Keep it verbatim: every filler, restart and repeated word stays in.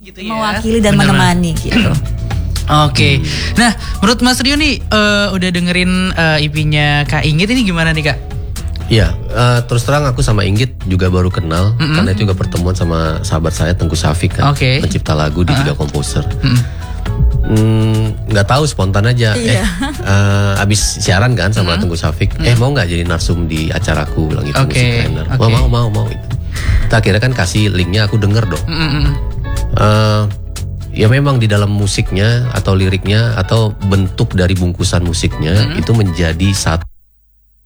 gitu ya. Mewakili dan Bener-bener. menemani gitu. Oke, okay. Nah menurut Mas Rio nih uh, udah dengerin uh, E P-nya Kak Inggit ini gimana nih Kak? Iya, uh, terus terang aku sama Inggit juga baru kenal Mm-hmm. karena itu juga pertemuan sama sahabat saya Tengku Safik kan, Okay. pencipta lagu, dia Uh-huh. juga komposer. Mm-hmm. Hmm, nggak tahu spontan aja. Iya. Eh, uh, abis siaran kan sama Mm-hmm. Tengku Safik, eh mau nggak jadi narsum di acaraku, bilang gitu, Okay, musik trainer. okay. Mau mau mau mau. Gitu. Kita akhirnya kan kasih linknya, aku denger dong. Mm-hmm. Uh, ya memang di dalam musiknya atau liriknya atau bentuk dari bungkusan musiknya Mm-hmm. itu menjadi satu